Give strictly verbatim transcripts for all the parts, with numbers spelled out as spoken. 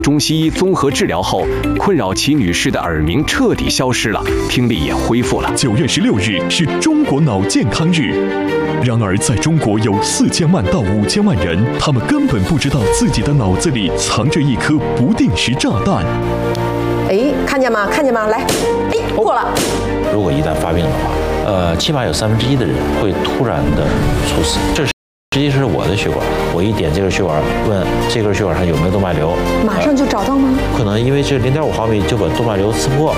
中西医综合治疗后，困扰齐女士的耳鸣彻底消失了，听力也恢复了。 九月十六日是中国脑健康日，然而在中国有四千万到五千万人，他们根本不知道自己的脑子里藏着一颗不定时炸弹。 哎，看见吗？看见吗？来，哎，过了。 如果一旦发病的话，呃，起码有三分之一的人会突然的猝死。这是。实际是我的血管，我一点这根血管，问这根血管上有没有动脉瘤， 马上就找到吗？ 可能因为这零点五毫米就把动脉瘤刺破了。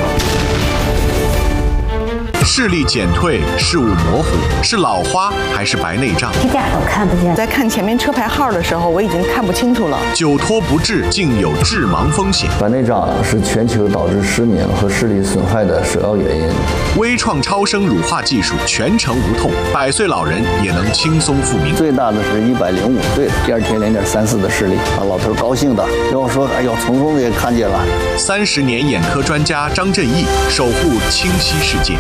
视力减退，视物模糊，是老花还是白内障？ 一点都看不见。 在看前面车牌号的时候，我已经看不清楚了。 久拖不治，竟有致盲风险。 白内障是全球导致失明和视力损害的首要原因。 微创超声乳化技术全程无痛，百岁老人也能轻松复明。 最大的是一百零五岁的，第二天零点三四的视力啊，老头高兴的跟我说：“哎呦，匆匆的也看见了。” 三十年眼科专家张振义守护清晰世界。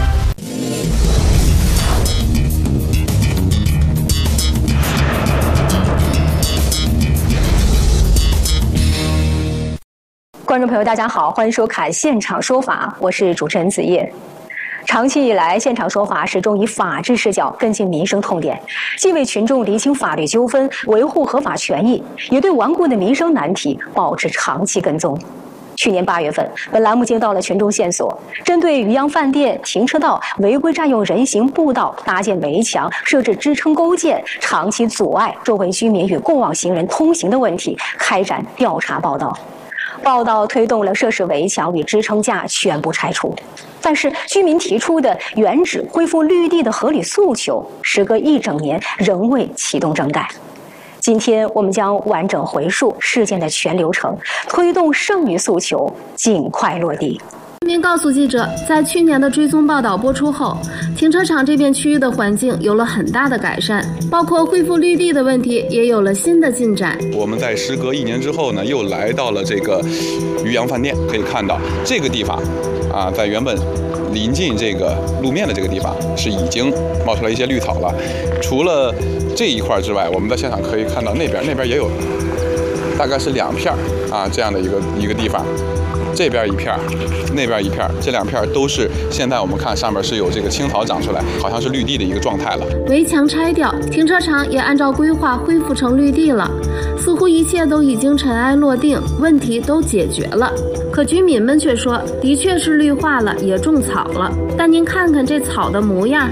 观众朋友，大家好，欢迎收看《现场说法》，我是主持人子叶。长期以来，现场说法始终以法治视角跟进民生痛点，既为群众厘清法律纠纷、维护合法权益，也对顽固的民生难题保持长期跟踪。去年八月份，本栏目接到了群众线索，针对渔阳饭店停车道违规占用人行步道、搭建围墙、设置支撑构件，长期阻碍周围居民与过往行人通行的问题，开展调查报道。报道推动了涉事围墙与支撑架全部拆除，但是居民提出的原址恢复绿地的合理诉求，时隔一整年仍未启动整改。今天我们将完整回述事件的全流程，推动剩余诉求尽快落地。 居民告诉记者，在去年的追踪报道播出后，停车场这片区域的环境有了很大的改善，包括恢复绿地的问题也有了新的进展。 我们在时隔一年之后呢，又来到了这个渔阳饭店，可以看到这个地方啊，在原本临近这个路面的这个地方是已经冒出来一些绿草了。除了这一块之外，我们在现场可以看到那边那边也有，大概是两片啊这样的一个一个地方。这边一片，那边一片，这两片都是现在我们看上面是有这个青草长出来，好像是绿地的一个状态了。 围墙拆掉，停车场也按照规划恢复成绿地了，似乎一切都已经尘埃落定，问题都解决了。可居民们却说，的确是绿化了，也种草了，但您看看这草的模样。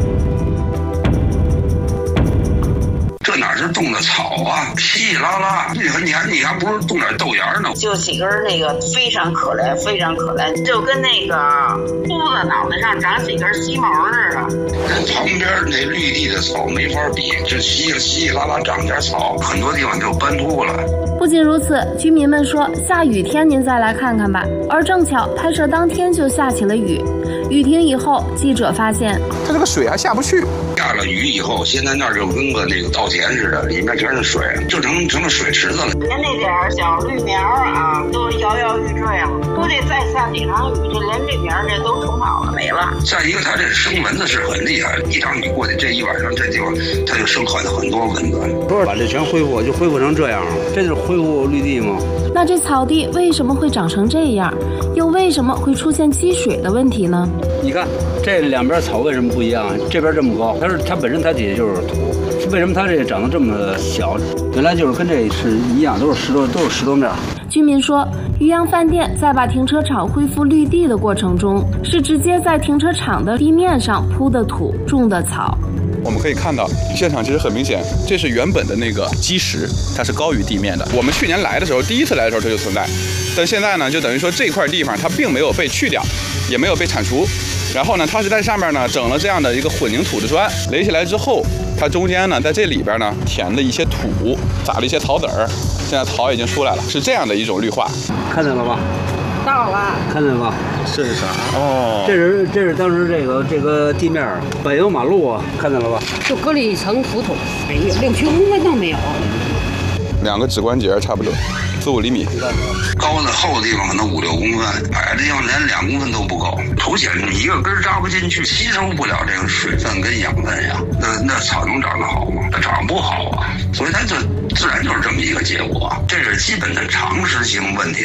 这哪是种的草啊，稀稀拉拉，你看你还你还不如种点豆芽呢。 就几根那个非常可怜，非常可怜，就跟那个秃子脑袋上长几根细毛似的。 跟旁边那绿地的草没法比，这稀稀稀拉拉长点草，很多地方就斑秃了。 不仅如此，居民们说下雨天您再来看看吧。而正巧拍摄当天就下起了雨，雨停以后，记者发现它这个水还下不去。 下了雨以后，现在那儿就跟个那个稻田似的，里面全是水，就成成了水池子了。 连那点小绿苗啊，都摇摇欲坠了，估计再下几场雨，这连绿苗这都冲好了，没了。 再一个，它这生蚊子是很厉害，一场雨过去，这一晚上这地方它就生很很多蚊子。 不是把这全恢复，就恢复成这样了，这就是恢复绿地吗？ 那这草地为什么会长成这样？又为什么会出现积水的问题呢？ 你看这两边草为什么不一样啊？这边这么高，它是它本身它底下就是土，为什么它这长得这么小？原来就是跟这是一样，都是石头，都是石头面。 居民说，渔阳饭店在把停车场恢复绿地的过程中，是直接在停车场的地面上铺的土、种的草。 我们可以看到，现场其实很明显，这是原本的那个基石，它是高于地面的。我们去年来的时候，第一次来的时候它就存在，但现在呢，就等于说这块地方它并没有被去掉，也没有被铲除。然后呢，它是在上面呢整了这样的一个混凝土的砖，垒起来之后，它中间呢在这里边呢填了一些土，撒了一些草籽儿，现在草已经出来了，是这样的一种绿化。 看见了吧？ 到了， 看见了吧？ 这是啥？哦， 这是这是当时这个这个地面柏油马路啊，看见了吧？ 就隔了一层土土，没有六七公分都没有。 两个指关节差不多，四五厘米。 高的厚的地方可能五六公分，矮的地方连两公分都不够。头显你一个根扎不进去，吸收不了这个水分跟养分呀，那那草能长得好吗？它长不好啊，所以它就自然就是这么一个结果。这是基本的常识性问题。